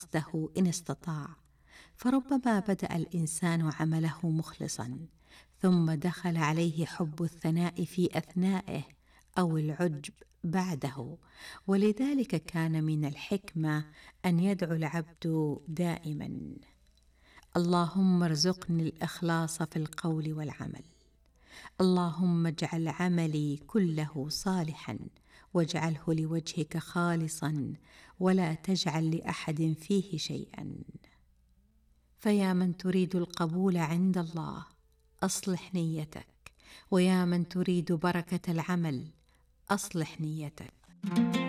قصده إن استطاع. فربما بدأ الإنسان عمله مخلصا، ثم دخل عليه حب الثناء في أثنائه أو العجب بعده، ولذلك كان من الحكمة أن يدعو العبد دائما: اللهم ارزقني الإخلاص في القول والعمل، اللهم اجعل عملي كله صالحا واجعله لوجهك خالصا ولا تجعل لأحد فيه شيئا. فيا من تريد القبول عند الله أصلح نيتك، ويا من تريد بركة العمل أصلح نيتك.